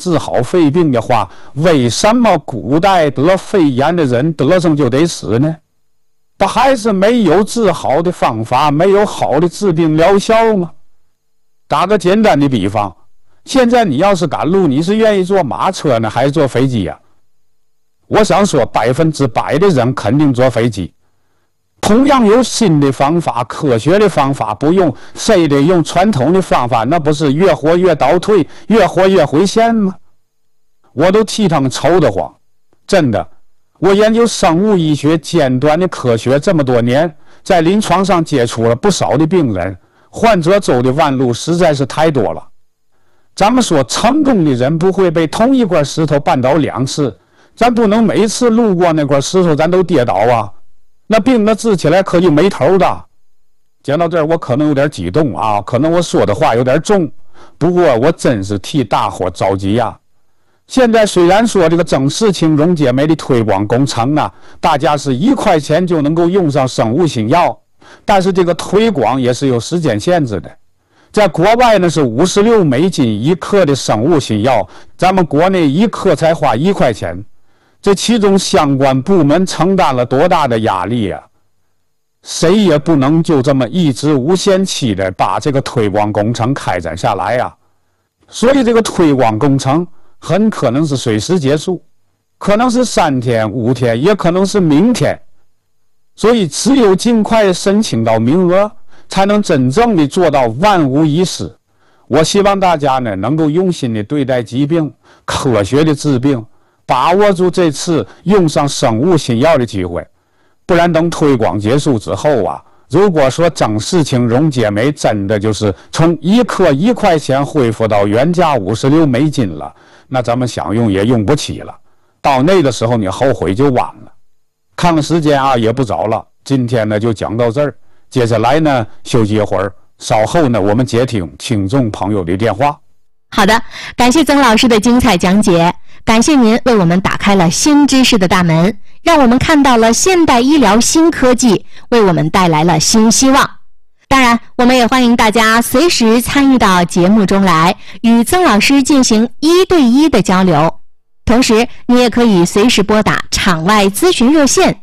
治好肺病的话，为什么古代得肺炎的人得上就得死呢？不还是没有治好的方法，没有好的治病疗效吗？打个简单的比方，现在你要是赶路，你是愿意坐马车呢，还是坐飞机呀？我想说100%的人肯定坐飞机。同样有新的方法，科学的方法，不用非得用传统的方法，那不是越活越倒退，越活越回线吗？我都替他们愁得慌，真的。我研究生物医学尖端的科学这么多年，在临床上接触了不少的病人，患者走的弯路实在是太多了。咱们说成功的人不会被同一块石头绊倒2次，咱不能每次路过那块石头咱都跌倒啊，那病那治起来可就没头的。讲到这儿我可能有点激动啊，可能我说的话有点重，不过我真是替大伙着急呀。现在虽然说这个曾氏青溶解酶的推广工程呢，大家是1块钱就能够用上生物新药，但是这个推广也是有时间限制的。在国外呢是56美金1克的生物新药，咱们国内1克才花1块钱，这其中相关部门承担了多大的压力啊！谁也不能就这么一直无限期的把这个推广工程开展下来啊！所以这个推广工程很可能是随时结束，可能是3天5天，也可能是明天。所以只有尽快申请到名额，才能真正的做到万无一失。我希望大家呢能够用心的对待疾病，科学的治病，把握住这次用上生物新药的机会。不然等推广结束之后啊，如果说曾氏青溶解酶真的就是从1克1块钱恢复到原价56美金了，那咱们想用也用不起了，到那个时候你后悔就晚了。看看时间啊，也不早了，今天呢就讲到这儿，接下来呢休息一会儿，稍后呢我们接听听众朋友的电话。 好的，感谢曾老师的精彩讲解，感谢您为我们打开了新知识的大门，让我们看到了现代医疗新科技，为我们带来了新希望。当然，我们也欢迎大家随时参与到节目中来，与曾老师进行1对1的交流。同时，你也可以随时拨打场外咨询热线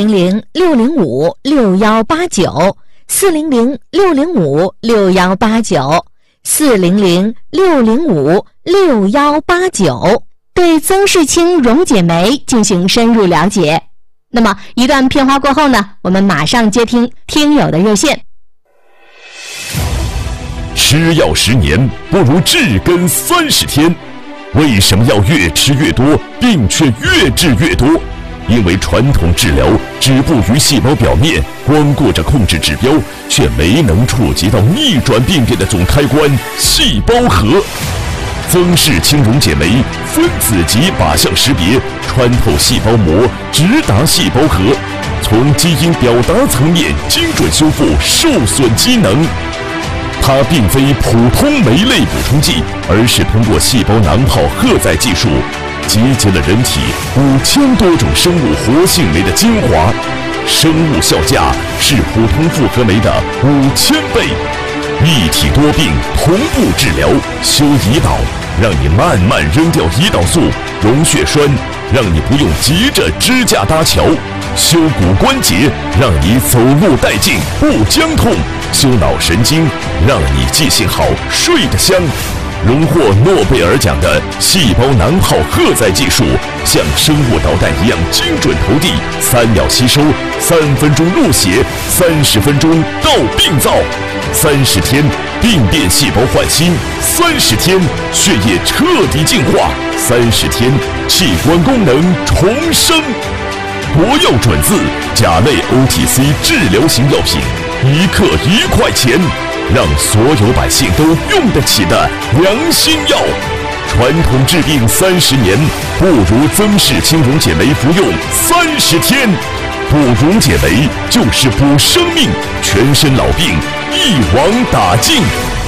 400-605-6189 400-605-6189 400-605-6189，对曾氏青溶解酶进行深入了解。那么一段片花过后呢，我们马上接听听友的热线。 吃药10年不如治根30天，为什么要越吃越多，病却越治越多？因为传统治疗止步于细胞表面，光顾着控制指标，却没能触及到逆转病变的总开关——细胞核。曾氏青溶解酶分子级靶向识别，穿透细胞膜，直达细胞核，从基因表达层面精准修复受损机能。它并非普通酶类补充剂，而是通过细胞囊泡荷载技术，集结了人体5000多种生物活性酶的精华，生物效价是普通复合酶的5000倍。一体多病同步治疗，修胰岛，让你慢慢扔掉胰岛素；溶血栓，让你不用急着支架搭桥；修骨关节，让你走路带劲不僵痛；修脑神经，让你记性好睡得香。荣获诺贝尔奖的细胞囊泡荷载技术，像生物导弹一样精准投递，3秒吸收，3分钟入血，30分钟到病灶，30天病变细胞换新，30天血液彻底净化，30天器官功能重生。国药准字甲类 OTC 治疗型药品，1克1块钱，让所有百姓都用得起的良心药。传统治病30年，不如曾氏青溶解酶服用30天。补溶解酶就是补生命，全身老病一网打尽。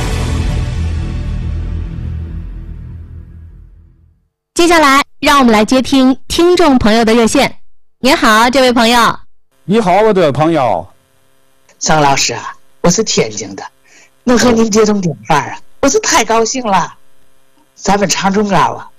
接下来让我们来接听听众朋友的热线。您好，这位朋友。 你好，我的朋友。 张老师啊，我是天津的，能和您接通电话啊，我是太高兴了。咱们长春高啊，